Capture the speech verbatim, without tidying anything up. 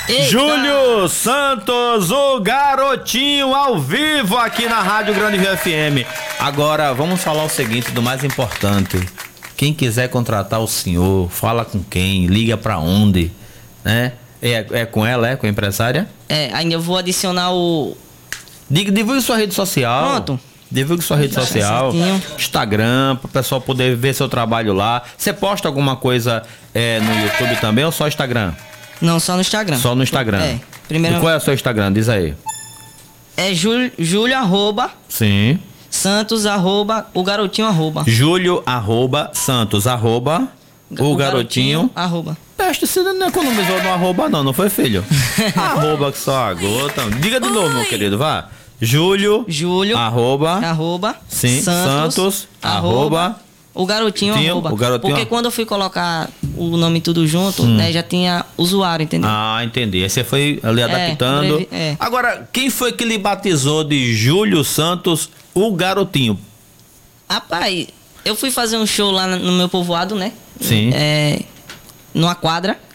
Eita. Júlio Santos, o garotinho, ao vivo aqui na Rádio Grande Rio F M. Agora, vamos falar o seguinte, do mais importante. Quem quiser contratar o senhor, fala com quem, liga pra onde, né? É, é com ela, é? Com a empresária? É, ainda eu vou adicionar o... Diga, divulgue sua rede social. Pronto. Divulgue sua rede social, Instagram, para o pessoal poder ver seu trabalho lá. Você posta alguma coisa é, no YouTube também ou só Instagram? Não, só no Instagram. Só no Instagram. É. Primeiro... E qual é o seu Instagram? Diz aí. É Júlio, Júlio arroba. Sim. Santos arroba, o garotinho arroba. Júlio arroba, Santos arroba, o, o garotinho, garotinho arroba. Peste, você não economizou no arroba não, não foi, filho? Arroba que só a gota. Diga de Oi. novo, meu querido, vá. Júlio, Júlio, arroba, arroba, sim, Santos, Santos arroba, arroba, o garotinho, tinha, arroba. O garotinho. Porque quando eu fui colocar o nome tudo junto, hum. né, já tinha usuário, entendeu? Ah, entendi. Aí você foi ali adaptando. É, breve, é. Agora, quem foi que lhe batizou de Júlio Santos, o garotinho? Rapaz, eu fui fazer um show lá no meu povoado, né? Sim. É, numa quadra.